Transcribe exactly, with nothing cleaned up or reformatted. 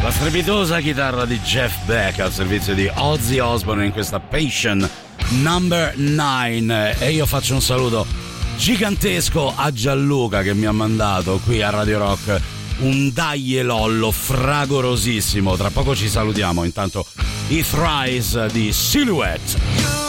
La strepitosa chitarra di Jeff Beck al servizio di Ozzy Osbourne in questa Patient number nine. E io faccio un saluto gigantesco a Gianluca che mi ha mandato qui a Radio Rock un dai e lollo fragorosissimo. Tra poco ci salutiamo, intanto i Thrice di Silhouette.